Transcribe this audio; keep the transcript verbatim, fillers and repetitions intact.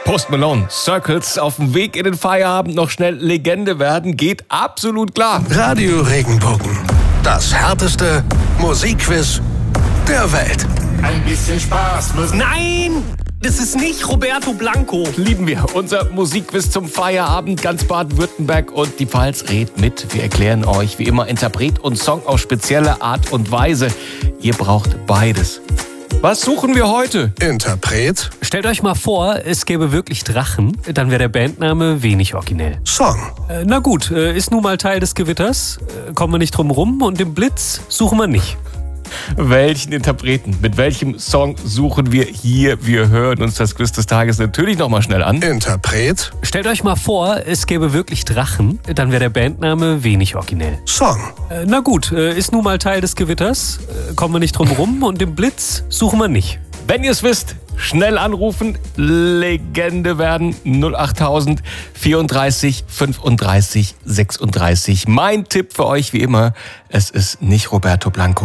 Post Malone, Circles, auf dem Weg in den Feierabend noch schnell Legende werden, geht absolut klar. Radio Regenbogen, das härteste Musikquiz der Welt. Ein bisschen Spaß muss... Nein! Das ist nicht Roberto Blanco. Lieben wir. Unser Musikquiz zum Feierabend. Ganz Baden-Württemberg und die Pfalz redet mit. Wir erklären euch wie immer Interpret und Song auf spezielle Art und Weise. Ihr braucht beides. Was suchen wir heute? Interpret. Stellt euch mal vor, es gäbe wirklich Drachen. Dann wäre der Bandname wenig originell. Song. Äh, na gut, äh, ist nun mal Teil des Gewitters. Äh, kommen wir nicht drum rum und den Blitz suchen wir nicht. Welchen Interpreten, mit welchem Song suchen wir hier? Wir hören uns das Quiz des Tages natürlich nochmal schnell an. Interpret. Stellt euch mal vor, es gäbe wirklich Drachen. Dann wäre der Bandname wenig originell. Song. Äh, na gut, äh, ist nun mal Teil des Gewitters. Äh, kommen wir nicht drum rum und den Blitz suchen wir nicht. Wenn ihr es wisst, schnell anrufen, Legende werden null achttausend vierunddreißig fünfunddreißig sechsunddreißig. Mein Tipp für euch wie immer, es ist nicht Roberto Blanco.